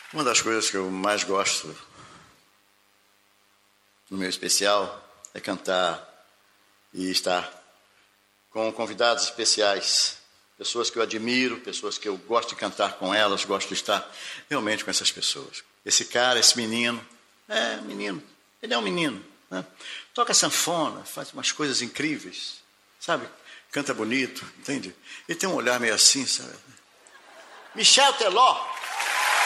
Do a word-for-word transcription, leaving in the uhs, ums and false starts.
Uma das coisas que eu mais gosto no meu especial é cantar e estar com convidados especiais, pessoas que eu admiro, pessoas que eu gosto de cantar com elas, gosto de estar realmente com essas pessoas. Esse cara, esse menino, é menino, ele é um menino, né? Toca sanfona, faz umas coisas incríveis, sabe? Canta bonito, entende? Ele tem um olhar meio assim, sabe? Michel Teló.